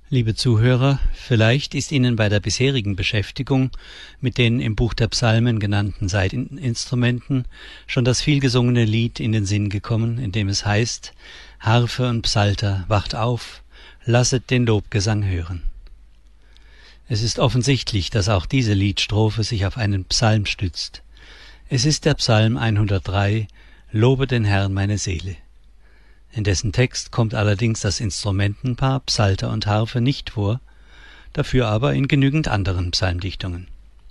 Liebe Zuhörer, vielleicht ist Ihnen bei der bisherigen Beschäftigung mit den im Buch der Psalmen genannten Saiteninstrumenten schon das vielgesungene Lied in den Sinn gekommen, in dem es heißt: Harfe und Psalter, wacht auf, lasset den Lobgesang hören. Es ist offensichtlich, dass auch diese Liedstrophe sich auf einen Psalm stützt. Es ist der Psalm 103, Lobe den Herrn meine Seele. In dessen Text kommt allerdings das Instrumentenpaar Psalter und Harfe nicht vor, dafür aber in genügend anderen Psalmdichtungen.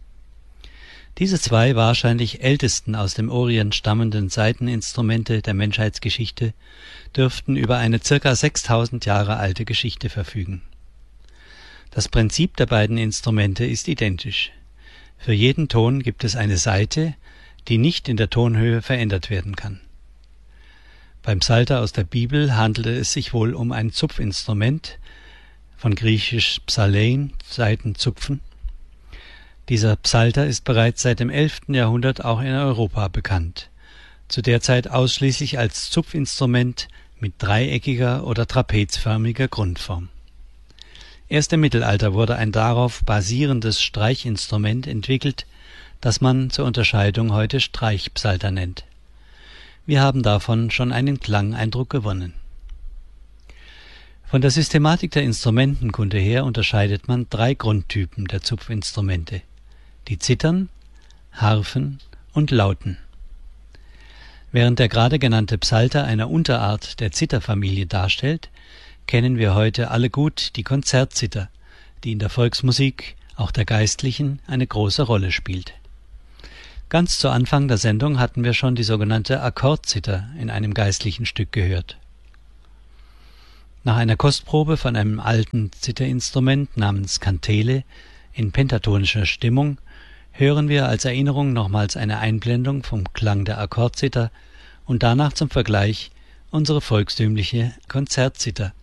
Diese zwei wahrscheinlich ältesten aus dem Orient stammenden Saiteninstrumente der Menschheitsgeschichte dürften über eine ca. 6000 Jahre alte Geschichte verfügen. Das Prinzip der beiden Instrumente ist identisch. Für jeden Ton gibt es eine Saite, die nicht in der Tonhöhe verändert werden kann. Beim Psalter aus der Bibel handelte es sich wohl um ein Zupfinstrument, von griechisch Psalein, Saitenzupfen. Dieser Psalter ist bereits seit dem 11. Jahrhundert auch in Europa bekannt, zu der Zeit ausschließlich als Zupfinstrument mit dreieckiger oder trapezförmiger Grundform. Erst im Mittelalter wurde ein darauf basierendes Streichinstrument entwickelt, das man zur Unterscheidung heute Streichpsalter nennt. Wir haben davon schon einen Klangeindruck gewonnen. Von der Systematik der Instrumentenkunde her unterscheidet man drei Grundtypen der Zupfinstrumente: die Zithern, Harfen und Lauten. Während der gerade genannte Psalter eine Unterart der Zitherfamilie darstellt, kennen wir heute alle gut die Konzertzither, die in der Volksmusik, auch der geistlichen, eine große Rolle spielt. Ganz zu Anfang der Sendung hatten wir schon die sogenannte Akkordzither in einem geistlichen Stück gehört. Nach einer Kostprobe von einem alten Zitherinstrument namens Kantele in pentatonischer Stimmung hören wir als Erinnerung nochmals eine Einblendung vom Klang der Akkordzither und danach zum Vergleich unsere volkstümliche Konzertzither